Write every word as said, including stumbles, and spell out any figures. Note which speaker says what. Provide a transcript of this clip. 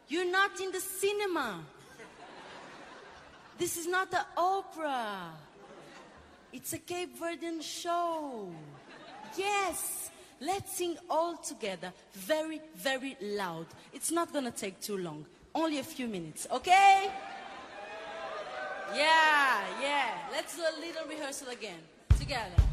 Speaker 1: You're not in the cinema. This is not an opera. It's a Cape Verdean show. Yes. Let's sing all together, very, very loud. It's not gonna take too long. Only a few minutes, okay? Yeah, yeah. Let's do a little rehearsal again. Together.